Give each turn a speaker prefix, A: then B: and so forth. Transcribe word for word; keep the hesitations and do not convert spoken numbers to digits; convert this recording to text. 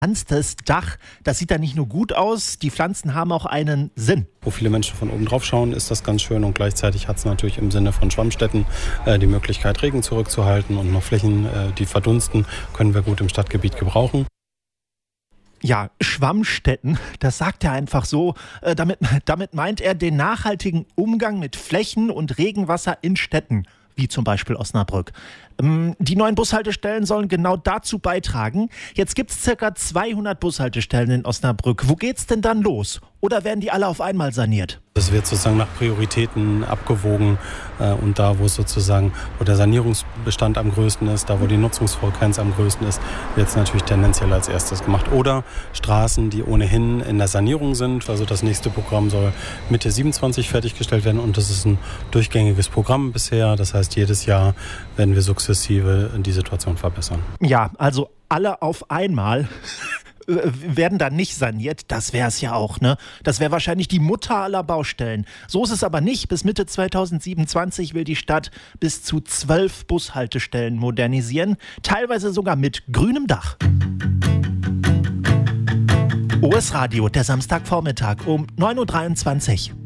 A: bepflanztes Dach, das sieht da nicht nur gut aus, die Pflanzen haben auch einen Sinn.
B: Wo viele Menschen von oben drauf schauen, ist das ganz schön und gleichzeitig hat es natürlich im Sinne von Schwammstätten äh, die Möglichkeit, Regen zurückzuhalten und noch Flächen, äh, die verdunsten, können wir gut im Stadtgebiet gebrauchen.
A: Ja, Schwammstätten, das sagt er einfach so. Äh, damit, damit meint er den nachhaltigen Umgang mit Flächen und Regenwasser in Städten, wie zum Beispiel Osnabrück. Ähm, die neuen Bushaltestellen sollen genau dazu beitragen. Jetzt gibt es ca. zweihundert Bushaltestellen in Osnabrück. Wo geht's denn dann los? Oder werden die alle auf einmal saniert?
B: Das wird sozusagen nach Prioritäten abgewogen äh, und da, wo es sozusagen, wo der Sanierungsbestand am größten ist, da, wo die Nutzungsfrequenz am größten ist, wird es natürlich tendenziell als erstes gemacht. Oder Straßen, die ohnehin in der Sanierung sind. Also das nächste Programm soll Mitte siebenundzwanzig fertiggestellt werden und das ist ein durchgängiges Programm bisher. Das heißt, jedes Jahr werden wir sukzessive die Situation verbessern.
A: Ja, also alle auf einmal werden dann nicht saniert, das wäre es ja auch, ne? Das wäre wahrscheinlich die Mutter aller Baustellen. So ist es aber nicht. Bis Mitte zweitausendsiebenundzwanzig will die Stadt bis zu zwölf Bushaltestellen modernisieren, teilweise sogar mit grünem Dach. O S Radio, der Samstagvormittag um neun Uhr dreiundzwanzig.